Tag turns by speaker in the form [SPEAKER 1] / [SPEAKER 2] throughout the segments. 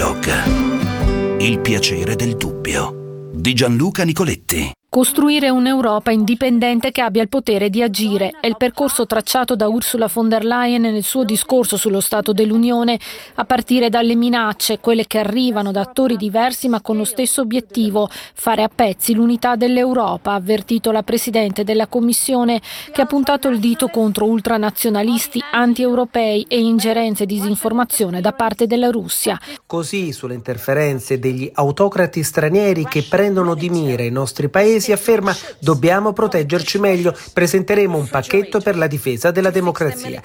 [SPEAKER 1] Epilogue. Il piacere del dubbio di Gianluca Nicoletti.
[SPEAKER 2] Costruire un'Europa indipendente che abbia il potere di agire è il percorso tracciato da Ursula von der Leyen nel suo discorso sullo Stato dell'Unione, a partire dalle minacce, quelle che arrivano da attori diversi ma con lo stesso obiettivo, fare a pezzi l'unità dell'Europa, ha avvertito la Presidente della Commissione, che ha puntato il dito contro ultranazionalisti, anti-europei e ingerenze e disinformazione da parte della Russia.
[SPEAKER 3] Così sulle interferenze degli autocrati stranieri che prendono di mira i nostri paesi si afferma: dobbiamo proteggerci meglio, presenteremo un pacchetto per la difesa della democrazia.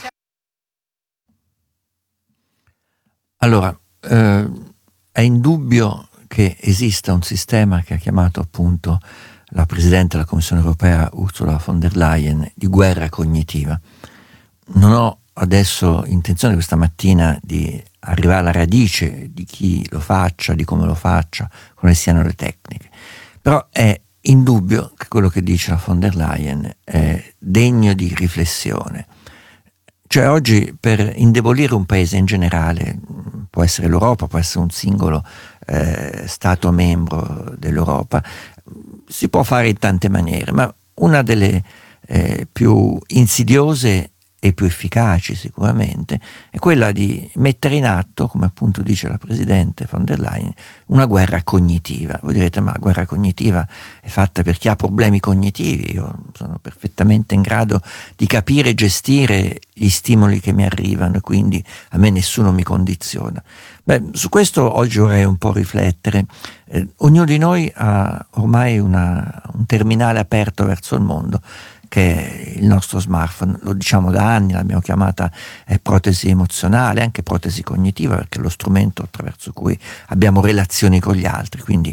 [SPEAKER 4] Allora, è indubbio che esista un sistema che ha chiamato appunto la Presidente della Commissione Europea Ursula von der Leyen di guerra cognitiva. Non ho adesso intenzione questa mattina di arrivare alla radice di chi lo faccia, di come lo faccia, quali siano le tecniche, però è indubbio che quello che dice la von der Leyen è degno di riflessione. Cioè oggi per indebolire un paese in generale, può essere l'Europa, può essere un singolo Stato membro dell'Europa, si può fare in tante maniere, ma una delle più insidiose e più efficaci sicuramente è quella di mettere in atto, come appunto dice la Presidente von der Leyen, una guerra cognitiva. Voi direte: ma la guerra cognitiva è fatta per chi ha problemi cognitivi? Io sono perfettamente in grado di capire e gestire gli stimoli che mi arrivano e quindi a me nessuno mi condiziona. Beh, su questo oggi vorrei un po' riflettere. Ognuno di noi ha ormai un terminale aperto verso il mondo, che è il nostro smartphone. Lo diciamo da anni, l'abbiamo chiamata protesi emozionale, anche protesi cognitiva, perché è lo strumento attraverso cui abbiamo relazioni con gli altri, quindi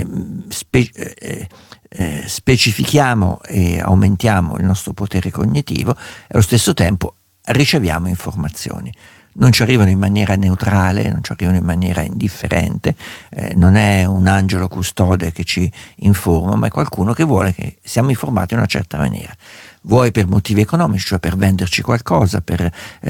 [SPEAKER 4] specifichiamo e aumentiamo il nostro potere cognitivo e allo stesso tempo riceviamo informazioni. Non ci arrivano in maniera neutrale, non ci arrivano in maniera indifferente, non è un angelo custode che ci informa, ma è qualcuno che vuole che siamo informati in una certa maniera, vuoi per motivi economici, cioè per venderci qualcosa, per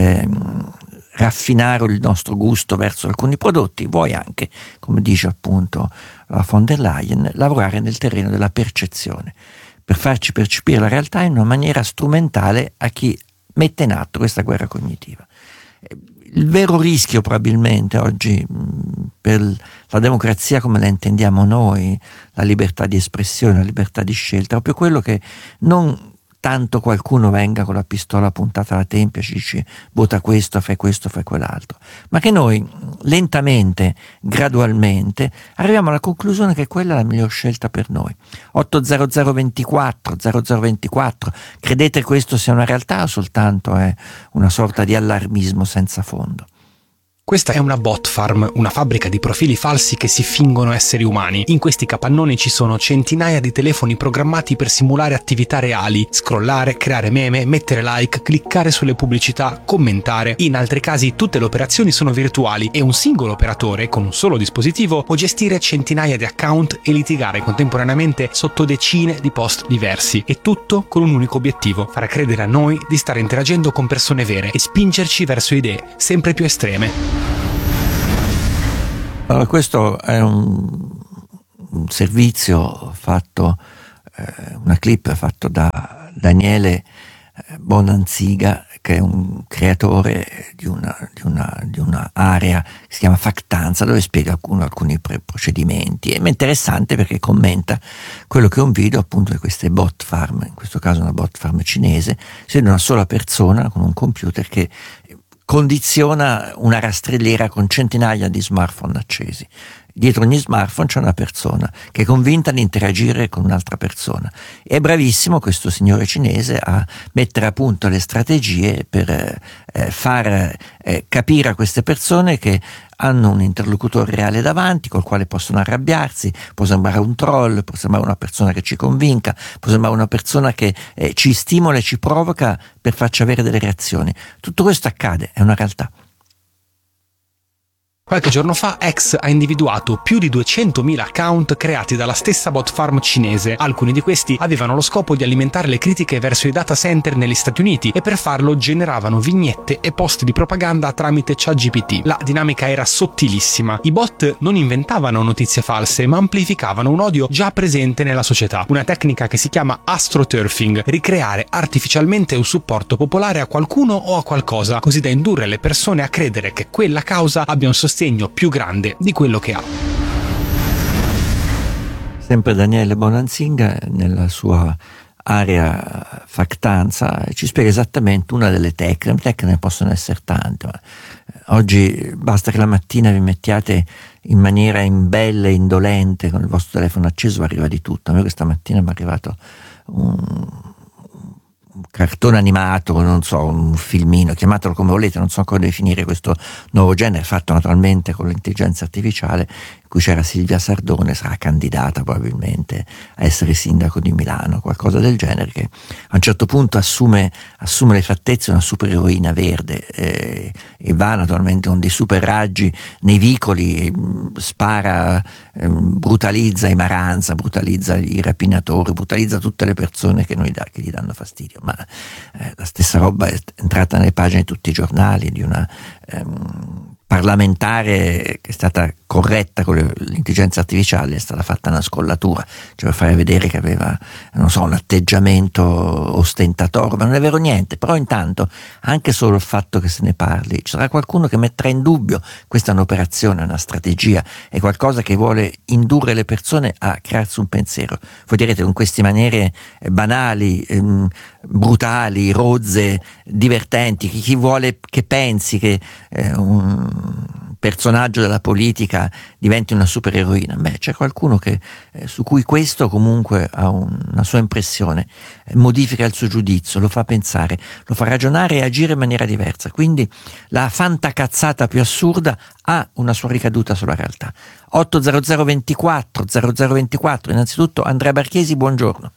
[SPEAKER 4] raffinare il nostro gusto verso alcuni prodotti, vuoi anche, come dice appunto la von der Leyen, lavorare nel terreno della percezione, per farci percepire la realtà in una maniera strumentale a chi mette in atto questa guerra cognitiva. Il vero rischio probabilmente oggi per la democrazia come la intendiamo noi, la libertà di espressione, la libertà di scelta, è proprio quello che non tanto qualcuno venga con la pistola puntata alla tempia e ci dice: vota questo, fai quell'altro, ma che noi lentamente, gradualmente arriviamo alla conclusione che quella è la miglior scelta per noi. 80024 0024, credete questo sia una realtà o soltanto è una sorta di allarmismo senza fondo?
[SPEAKER 5] Questa è una bot farm, una fabbrica di profili falsi che si fingono esseri umani. In questi capannoni ci sono centinaia di telefoni programmati per simulare attività reali, scrollare, creare meme, mettere like, cliccare sulle pubblicità, commentare. In altri casi tutte le operazioni sono virtuali e un singolo operatore con un solo dispositivo può gestire centinaia di account e litigare contemporaneamente sotto decine di post diversi. E tutto con un unico obiettivo: far credere a noi di stare interagendo con persone vere e spingerci verso idee sempre più estreme.
[SPEAKER 4] Allora, questo è un servizio fatto, una clip fatto da Daniele Bonanziga, che è un creatore di una area che si chiama Factanza, dove spiega alcuni procedimenti. È interessante perché commenta quello che è un video appunto di queste bot farm, in questo caso una bot farm cinese, si vede una sola persona con un computer che condiziona una rastrelliera con centinaia di smartphone accesi. Dietro ogni smartphone c'è una persona che è convinta di interagire con un'altra persona. È bravissimo questo signore cinese a mettere a punto le strategie per far capire a queste persone che hanno un interlocutore reale davanti col quale possono arrabbiarsi. Può sembrare un troll, può sembrare una persona che ci convinca, può sembrare una persona che ci stimola e ci provoca per farci avere delle reazioni. Tutto questo accade, è una realtà.
[SPEAKER 5] Qualche giorno fa X ha individuato più di 200.000 account creati dalla stessa bot farm cinese. Alcuni di questi avevano lo scopo di alimentare le critiche verso i data center negli Stati Uniti e per farlo generavano vignette e post di propaganda tramite ChatGPT. La dinamica era sottilissima. I bot non inventavano notizie false, ma amplificavano un odio già presente nella società. Una tecnica che si chiama astroturfing, ricreare artificialmente un supporto popolare a qualcuno o a qualcosa, così da indurre le persone a credere che quella causa abbia un sostegno più grande di quello che ha.
[SPEAKER 4] Sempre Daniele Bonanzinga, nella sua area factanza, ci spiega esattamente una delle tecniche. Le tecniche possono essere tante, ma oggi basta che la mattina vi mettiate in maniera imbelle e indolente con il vostro telefono acceso, arriva di tutto. A me questa mattina mi è arrivato un cartone animato, non so, un filmino, chiamatelo come volete, non so ancora definire questo nuovo genere, fatto naturalmente con l'intelligenza artificiale, in cui c'era Silvia Sardone, sarà candidata probabilmente a essere sindaco di Milano, qualcosa del genere, che a un certo punto assume le fattezze di una supereroina verde e va naturalmente con dei super raggi nei vicoli, spara, brutalizza i Maranza, brutalizza i rapinatori, brutalizza tutte le persone che gli danno fastidio. Ma la stessa roba è entrata nelle pagine di tutti i giornali di una parlamentare che è stata corretta con l'intelligenza artificiale, è stata fatta una scollatura, cioè per fare vedere che aveva, non so, un atteggiamento ostentatorio, ma non è vero niente. Però intanto, anche solo il fatto che se ne parli, ci sarà qualcuno che metterà in dubbio. Questa è un'operazione, una strategia, è qualcosa che vuole indurre le persone a crearsi un pensiero. Voi direte, con queste maniere banali, brutali, rozze, divertenti, chi vuole che pensi che un personaggio della politica diventi una supereroina? Beh, c'è qualcuno su cui questo comunque ha una sua impressione, modifica il suo giudizio, lo fa pensare, lo fa ragionare e agire in maniera diversa. Quindi la fantacazzata più assurda ha una sua ricaduta sulla realtà. 800 24 0024. Innanzitutto Andrea Barchesi, buongiorno.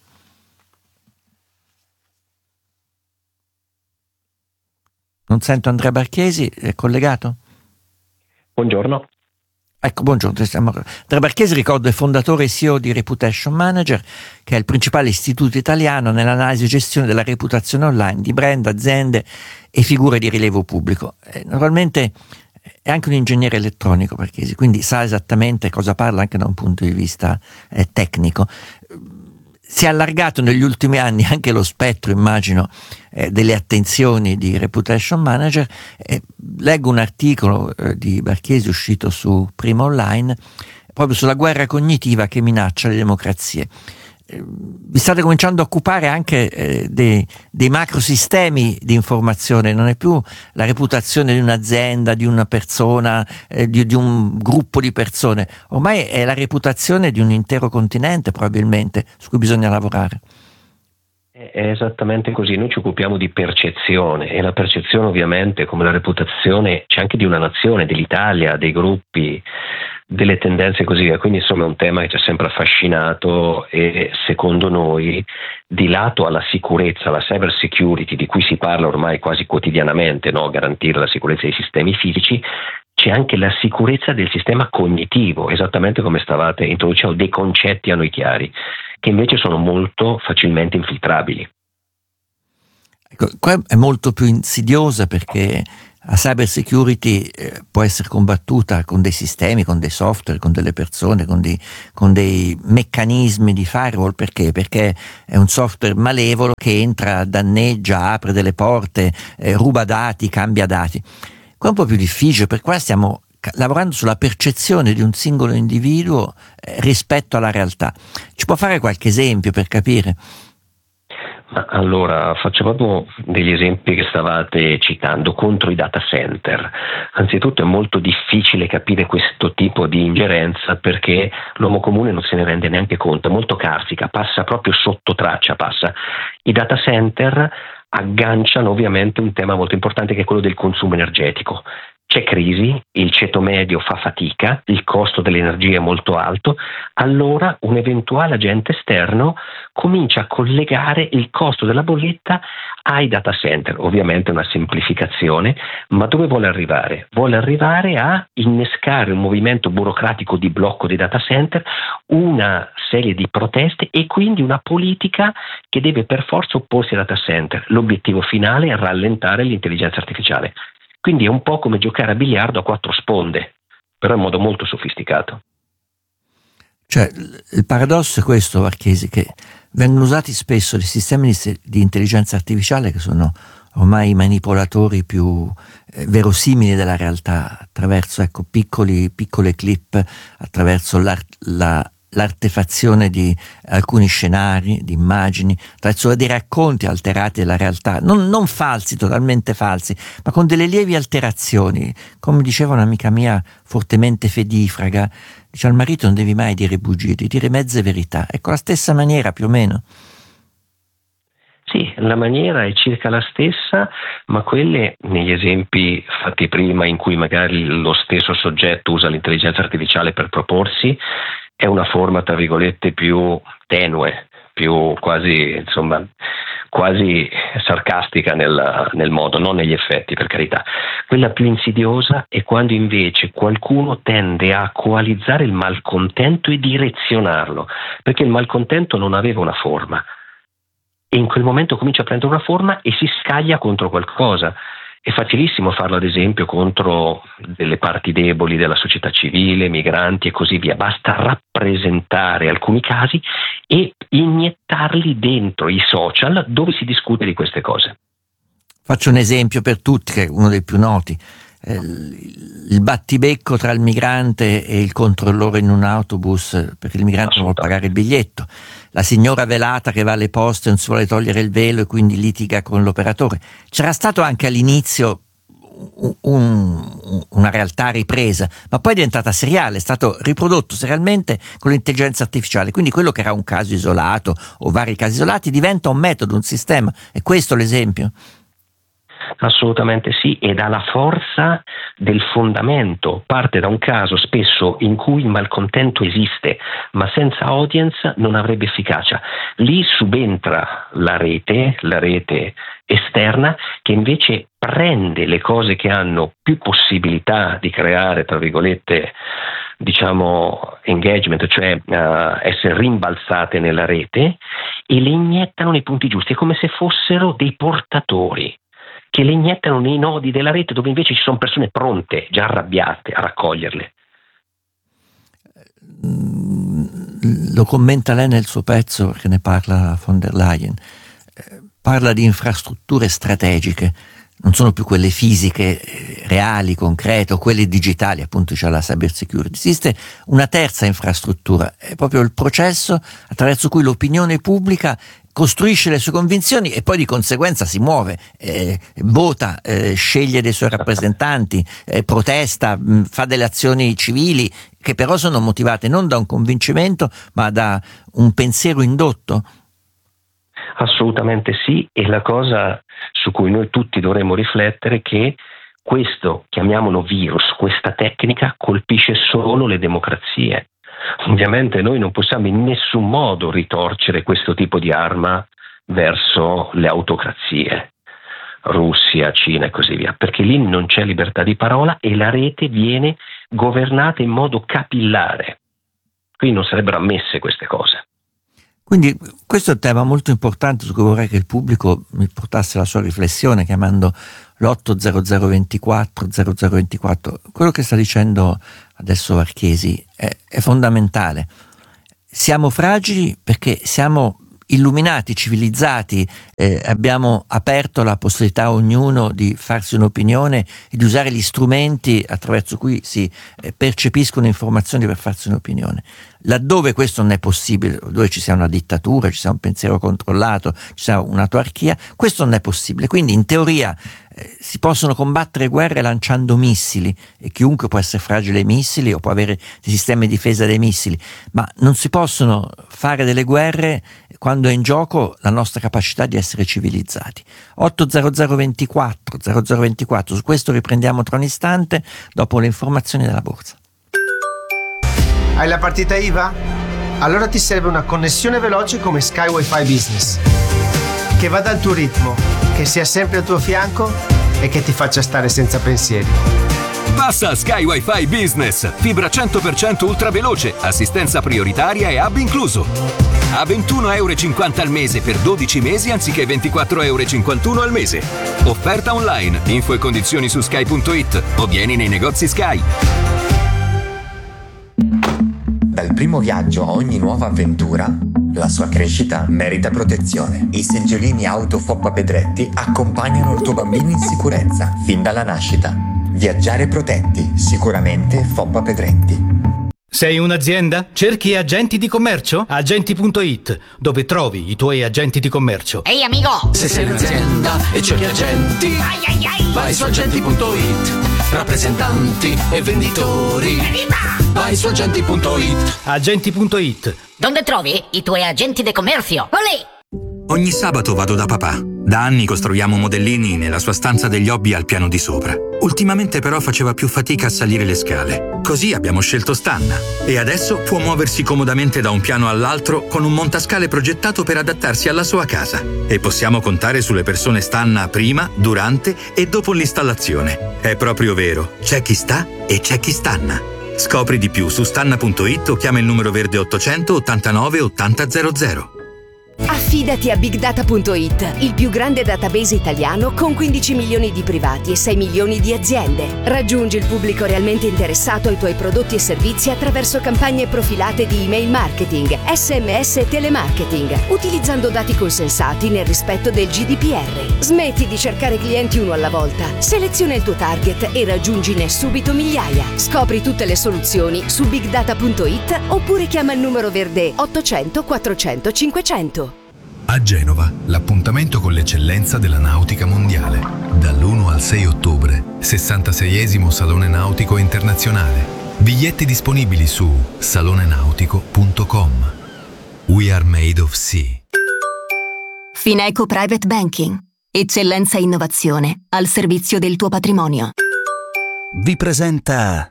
[SPEAKER 4] Non sento Andrea Barchesi, è collegato?
[SPEAKER 6] Buongiorno.
[SPEAKER 4] Ecco, buongiorno. Andrea Barchesi, ricordo, è fondatore e CEO di Reputation Manager, che è il principale istituto italiano nell'analisi e gestione della reputazione online di brand, aziende e figure di rilievo pubblico. Naturalmente è anche un ingegnere elettronico, Barchesi, quindi sa esattamente cosa parla anche da un punto di vista tecnico. Si è allargato negli ultimi anni anche lo spettro, immagino, delle attenzioni di Reputation Manager. Leggo un articolo di Barchesi uscito su Prima Online proprio sulla guerra cognitiva che minaccia le democrazie. Vi state cominciando a occupare anche dei macrosistemi di informazione, non è più la reputazione di un'azienda, di una persona, di un gruppo di persone, ormai è la reputazione di un intero continente probabilmente su cui bisogna lavorare.
[SPEAKER 6] È esattamente così, noi ci occupiamo di percezione e la percezione ovviamente, come la reputazione, c'è anche di una nazione, dell'Italia, dei gruppi, delle tendenze e così via. Quindi insomma è un tema che ci ha sempre affascinato e secondo noi, di lato alla sicurezza, alla cyber security di cui si parla ormai quasi quotidianamente, no? Garantire la sicurezza dei sistemi fisici, c'è anche la sicurezza del sistema cognitivo, esattamente come stavate introducendo dei concetti a noi chiari, che invece sono molto facilmente infiltrabili.
[SPEAKER 4] Ecco, qua è molto più insidiosa perché la cyber security può essere combattuta con dei sistemi, con dei software, con delle persone, con dei meccanismi di firewall. Perché? Perché è un software malevolo che entra, danneggia, apre delle porte, ruba dati, cambia dati. Qua è un po' più difficile, per qua stiamo lavorando sulla percezione di un singolo individuo rispetto alla realtà. Ci può fare qualche esempio per capire?
[SPEAKER 6] Allora, faccio proprio degli esempi che stavate citando contro i data center. Anzitutto è molto difficile capire questo tipo di ingerenza perché l'uomo comune non se ne rende neanche conto, è molto carsica, passa proprio sotto traccia, I data center agganciano ovviamente un tema molto importante che è quello del consumo energetico. c'è crisi, il ceto medio fa fatica, il costo dell'energia è molto alto, allora un eventuale agente esterno comincia a collegare il costo della bolletta ai data center. Ovviamente è una semplificazione, ma dove vuole arrivare? Vuole arrivare a innescare un movimento burocratico di blocco dei data center, una serie di proteste e quindi una politica che deve per forza opporsi ai data center. L'obiettivo finale è rallentare l'intelligenza artificiale. Quindi è un po' come giocare a biliardo a 4 sponde, però in modo molto sofisticato.
[SPEAKER 4] Cioè, il paradosso è questo, Varchesi, che vengono usati spesso dei sistemi di intelligenza artificiale che sono ormai i manipolatori più verosimili della realtà, attraverso piccole clip, attraverso l'artefazione di alcuni scenari, di immagini, attraverso dei racconti alterati della realtà, non falsi, totalmente falsi, ma con delle lievi alterazioni. Come diceva un'amica mia fortemente fedifraga, dice al marito: non devi mai dire bugie, devi dire mezze verità. Ecco, la stessa maniera più o meno.
[SPEAKER 6] Sì, la maniera è circa la stessa, ma quelle negli esempi fatti prima in cui magari lo stesso soggetto usa l'intelligenza artificiale per proporsi, è una forma, tra virgolette, più tenue, più quasi sarcastica nel modo, non negli effetti, per carità. Quella più insidiosa è quando invece qualcuno tende a coalizzare il malcontento e direzionarlo, perché il malcontento non aveva una forma. E in quel momento comincia a prendere una forma e si scaglia contro qualcosa. È facilissimo farlo, ad esempio, contro delle parti deboli della società civile, migranti e così via. Basta rappresentare alcuni casi e iniettarli dentro i social dove si discute di queste cose.
[SPEAKER 4] Faccio un esempio per tutti, che è uno dei più noti. Il battibecco tra il migrante e il controllore in un autobus, perché il migrante non vuole pagare il biglietto, la signora velata che va alle poste e non si vuole togliere il velo e quindi litiga con l'operatore. C'era stato anche all'inizio una realtà ripresa, ma poi è diventata seriale, è stato riprodotto serialmente con l'intelligenza artificiale, quindi quello che era un caso isolato o vari casi isolati diventa un metodo, un sistema. È questo l'esempio?
[SPEAKER 6] Assolutamente sì, e dà la forza del fondamento. Parte da un caso spesso in cui il malcontento esiste, ma senza audience non avrebbe efficacia. Lì subentra la rete esterna, che invece prende le cose che hanno più possibilità di creare, tra virgolette, engagement, cioè essere rimbalzate nella rete, e le iniettano nei punti giusti. È come se fossero dei portatori che le iniettano nei nodi della rete dove invece ci sono persone pronte, già arrabbiate, a raccoglierle.
[SPEAKER 4] Lo commenta lei nel suo pezzo, perché ne parla von der Leyen. Parla di infrastrutture strategiche, non sono più quelle fisiche, reali, concrete, o quelle digitali, appunto c'è la cyber security. Esiste una terza infrastruttura, è proprio il processo attraverso cui l'opinione pubblica costruisce le sue convinzioni e poi di conseguenza si muove, vota, sceglie dei suoi rappresentanti, protesta, fa delle azioni civili che però sono motivate non da un convincimento ma da un pensiero indotto.
[SPEAKER 6] Assolutamente sì, e la cosa su cui noi tutti dovremmo riflettere è che questo, chiamiamolo virus, questa tecnica colpisce solo le democrazie. Ovviamente noi non possiamo in nessun modo ritorcere questo tipo di arma verso le autocrazie, Russia, Cina e così via, perché lì non c'è libertà di parola e la rete viene governata in modo capillare. Quindi non sarebbero ammesse queste cose.
[SPEAKER 4] Quindi questo è un tema molto importante su cui vorrei che il pubblico mi portasse la sua riflessione chiamando l'80024 0024. Quello che sta dicendo adesso Varchesi è fondamentale. Siamo fragili perché siamo illuminati, civilizzati, abbiamo aperto la possibilità a ognuno di farsi un'opinione e di usare gli strumenti attraverso cui si percepiscono informazioni per farsi un'opinione. Laddove questo non è possibile, dove ci sia una dittatura, ci sia un pensiero controllato, ci sia un'autarchia, questo non è possibile. Quindi in teoria Si possono combattere guerre lanciando missili, e chiunque può essere fragile ai missili o può avere dei sistemi di difesa dei missili, ma non si possono fare delle guerre quando è in gioco la nostra capacità di essere civilizzati. 80024, su questo riprendiamo tra un istante dopo le informazioni della borsa.
[SPEAKER 3] Hai la partita IVA? Allora ti serve una connessione veloce come Sky Wi-Fi Business, che vada al tuo ritmo, che sia sempre al tuo fianco e che ti faccia stare senza pensieri.
[SPEAKER 7] Passa a Sky Wi-Fi Business, fibra 100% ultra veloce, assistenza prioritaria e hub incluso. A €21,50 al mese per 12 mesi anziché €24,51 al mese. Offerta online, info e condizioni su sky.it o vieni nei negozi Sky.
[SPEAKER 8] Dal primo viaggio a ogni nuova avventura, la sua crescita merita protezione. I seggiolini auto Foppa Pedretti accompagnano il tuo bambino in sicurezza fin dalla nascita. Viaggiare protetti, sicuramente Foppa Pedretti.
[SPEAKER 9] Sei un'azienda? Cerchi agenti di commercio? Agenti.it, dove trovi i tuoi agenti di commercio.
[SPEAKER 10] Ehi amico!
[SPEAKER 1] Se sei un'azienda e cerchi agenti, vai su agenti.it. Rappresentanti e venditori, vai su agenti.it.
[SPEAKER 9] Agenti.it.
[SPEAKER 10] Dove trovi i tuoi agenti di commercio? Olè!
[SPEAKER 11] Ogni sabato vado da papà. Da anni costruiamo modellini nella sua stanza degli hobby al piano di sopra. Ultimamente però faceva più fatica a salire le scale. Così abbiamo scelto Stanna. E adesso può muoversi comodamente da un piano all'altro con un montascale progettato per adattarsi alla sua casa. E possiamo contare sulle persone Stanna prima, durante e dopo l'installazione. È proprio vero. C'è chi sta e c'è chi stanna. Scopri di più su stanna.it o chiama il numero verde 800 89 80 00.
[SPEAKER 12] Affidati a BigData.it, il più grande database italiano con 15 milioni di privati e 6 milioni di aziende. Raggiungi il pubblico realmente interessato ai tuoi prodotti e servizi attraverso campagne profilate di email marketing, SMS e telemarketing, utilizzando dati consensati nel rispetto del GDPR. Smetti di cercare clienti uno alla volta, seleziona il tuo target e raggiungine subito migliaia. Scopri tutte le soluzioni su BigData.it oppure chiama il numero verde 800 400 500.
[SPEAKER 13] A Genova, l'appuntamento con l'eccellenza della nautica mondiale. Dall'1 al 6 ottobre, 66esimo Salone Nautico Internazionale. Biglietti disponibili su salonenautico.com. We are made of sea.
[SPEAKER 14] Fineco Private Banking. Eccellenza e innovazione al servizio del tuo patrimonio.
[SPEAKER 1] Vi presenta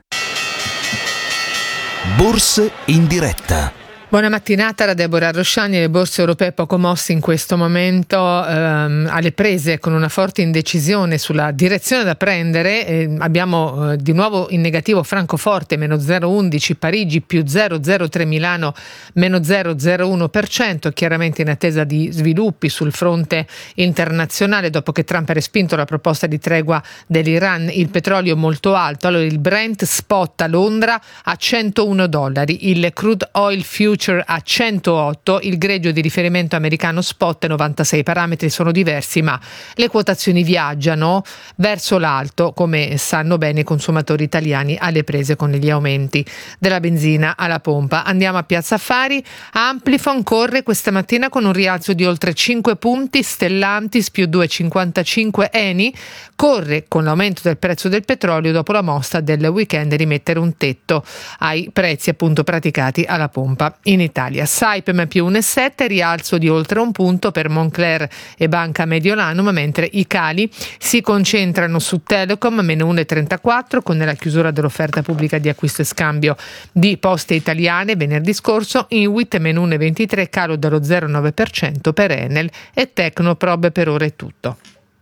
[SPEAKER 1] Borse in diretta.
[SPEAKER 15] Buona mattinata da Deborah Rosciani. Le borse europee poco mosse in questo momento, alle prese con una forte indecisione sulla direzione da prendere. Abbiamo di nuovo in negativo Francoforte meno 0,11, Parigi più 0,03, Milano meno 0,01%, chiaramente in attesa di sviluppi sul fronte internazionale dopo che Trump ha respinto la proposta di tregua dell'Iran. Il petrolio molto alto. Allora il Brent spot a Londra a $101, il crude oil future a 108, il greggio di riferimento americano spot 96. Parametri sono diversi, ma le quotazioni viaggiano verso l'alto, come sanno bene i consumatori italiani alle prese con gli aumenti della benzina alla pompa. Andiamo a Piazza Affari. Amplifon corre questa mattina con un rialzo di oltre 5 punti, Stellantis più 2,55, Eni corre con l'aumento del prezzo del petrolio dopo la mossa del weekend di mettere un tetto ai prezzi appunto praticati alla pompa in Italia. Saipem più 1,7, rialzo di oltre un punto per Moncler e Banca Mediolanum, mentre i cali si concentrano su Telecom meno 1,34 con la chiusura dell'offerta pubblica di acquisto e scambio di Poste Italiane venerdì scorso. Inwit meno 1,23, calo dello 0,9% per Enel e Tecnoprobe. Per ora è tutto.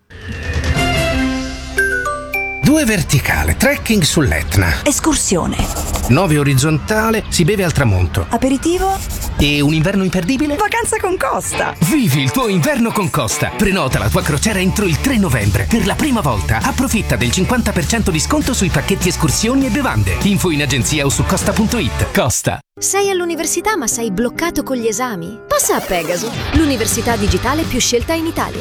[SPEAKER 16] 2 verticale, trekking sull'Etna.
[SPEAKER 17] Escursione.
[SPEAKER 16] 9 orizzontale, si beve al tramonto.
[SPEAKER 17] Aperitivo.
[SPEAKER 16] E un inverno imperdibile?
[SPEAKER 17] Vacanza con Costa.
[SPEAKER 16] Vivi il tuo inverno con Costa. Prenota la tua crociera entro il 3 novembre. Per la prima volta approfitta del 50% di sconto sui pacchetti escursioni e bevande. Info in agenzia o su costa.it. Costa.
[SPEAKER 18] Sei all'università ma sei bloccato con gli esami? Passa a Pegaso, l'università digitale più scelta in Italia.